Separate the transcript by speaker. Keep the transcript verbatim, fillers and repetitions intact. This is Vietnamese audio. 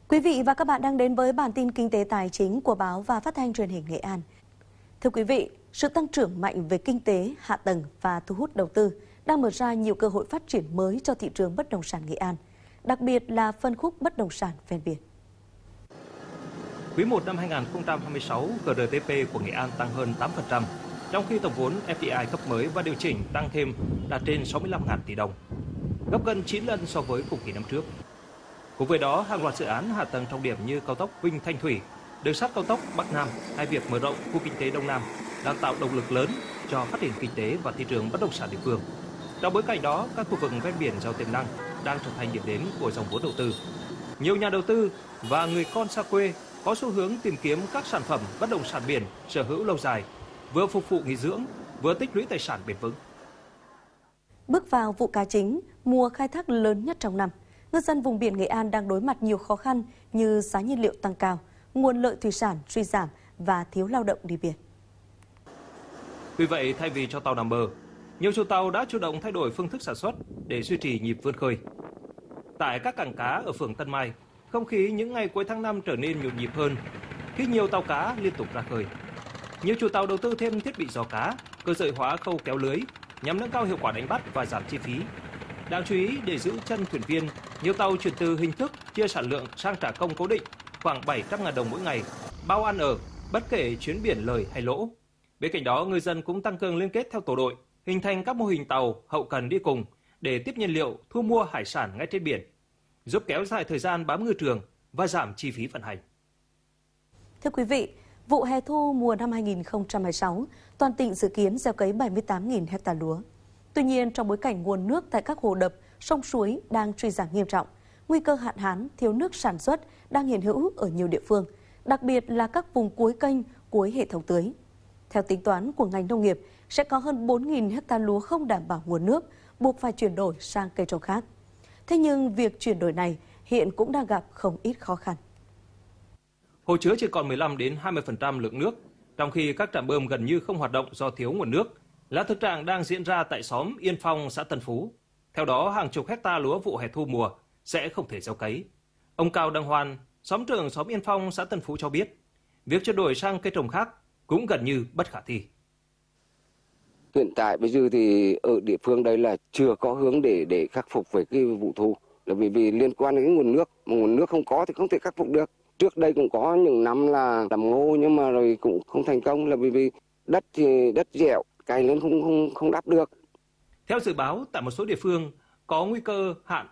Speaker 1: Quý vị và các bạn đang đến với bản tin kinh tế tài chính của báo và phát thanh truyền hình Nghệ An. Thưa quý vị, sự tăng trưởng mạnh về kinh tế, hạ tầng và thu hút đầu tư đang mở ra nhiều cơ hội phát triển mới cho thị trường bất động sản Nghệ An, đặc biệt là phân khúc bất động sản ven biển.
Speaker 2: Quý một năm hai nghìn không trăm hai mươi sáu, giê rờ tê pê của Nghệ An tăng hơn tám phần trăm, trong khi tổng vốn ép đê i cấp mới và điều chỉnh tăng thêm đạt trên sáu mươi lăm nghìn tỷ đồng, gấp gần chín lần so với cùng kỳ năm trước. Cùng với đó, hàng loạt dự án hạ tầng trọng điểm như cao tốc Vinh Thanh Thủy, đường sắt cao tốc Bắc Nam hay việc mở rộng khu kinh tế Đông Nam đang tạo động lực lớn cho phát triển kinh tế và thị trường bất động sản địa phương. Trong bối cảnh đó, các khu vực ven biển giàu tiềm năng đang trở thành điểm đến của dòng vốn đầu tư. Nhiều nhà đầu tư và người con xa quê có xu hướng tìm kiếm các sản phẩm bất động sản biển sở hữu lâu dài, vừa phục vụ nghỉ dưỡng, vừa tích lũy tài sản bền vững.
Speaker 1: Bước vào vụ cá chính, mùa khai thác lớn nhất trong năm, ngư dân vùng biển Nghệ An đang đối mặt nhiều khó khăn như giá nhiên liệu tăng cao, nguồn lợi thủy sản suy giảm và thiếu lao động đi biển.
Speaker 2: Tuy vậy, thay vì cho tàu nằm bờ, nhiều chủ tàu đã chủ động thay đổi phương thức sản xuất để duy trì nhịp vươn khơi. Tại các cảng cá ở phường Tân Mai, không khí những ngày cuối tháng năm trở nên nhộn nhịp hơn khi nhiều tàu cá liên tục ra khơi. Nhiều chủ tàu đầu tư thêm thiết bị dò cá, cơ giới hóa khâu kéo lưới nhằm nâng cao hiệu quả đánh bắt và giảm chi phí. Đáng chú ý, để giữ chân thuyền viên, nhiều tàu chuyển từ hình thức chia sản lượng sang trả công cố định khoảng bảy trăm nghìn đồng mỗi ngày, bao ăn ở, bất kể chuyến biển lời hay lỗ. Bên cạnh đó, người dân cũng tăng cường liên kết theo tổ đội, hình thành các mô hình tàu hậu cần đi cùng để tiếp nhiên liệu, thu mua hải sản ngay trên biển, giúp kéo dài thời gian bám ngư trường và giảm chi phí vận hành.
Speaker 1: Thưa quý vị, vụ hè thu mùa năm hai nghìn không trăm hai mươi sáu, toàn tỉnh dự kiến gieo cấy bảy mươi tám nghìn ha lúa. Tuy nhiên, trong bối cảnh nguồn nước tại các hồ đập, sông suối đang suy giảm nghiêm trọng, nguy cơ hạn hán, thiếu nước sản xuất đang hiện hữu ở nhiều địa phương, đặc biệt là các vùng cuối kênh, cuối hệ thống tưới. Theo tính toán của ngành nông nghiệp, sẽ có hơn bốn nghìn ha lúa không đảm bảo nguồn nước, buộc phải chuyển đổi sang cây trồng khác. Thế nhưng việc chuyển đổi này hiện cũng đang gặp không ít khó khăn.
Speaker 2: Hồ chứa chỉ còn mười lăm đến hai mươi phần trăm lượng nước, trong khi các trạm bơm gần như không hoạt động do thiếu nguồn nước, là thực trạng đang diễn ra tại xóm Yên Phong, xã Tân Phú. Theo đó, hàng chục hecta lúa vụ hè thu mùa sẽ không thể gieo cấy. Ông Cao Đăng Hoan, xóm trưởng xóm Yên Phong, xã Tân Phú cho biết, việc chuyển đổi sang cây trồng khác cũng gần như bất khả thi.
Speaker 3: Hiện tại bây giờ thì ở địa phương đây là chưa có hướng để để khắc phục về cái vụ thu, là vì vì liên quan đến nguồn nước, mà nguồn nước không có thì không thể khắc phục được. Trước đây cũng có những năm là làm ngô nhưng mà rồi cũng không thành công, là vì vì đất thì đất dẻo, cày lên không không không đáp được.
Speaker 2: Theo dự báo, tại một số địa phương có nguy cơ hạn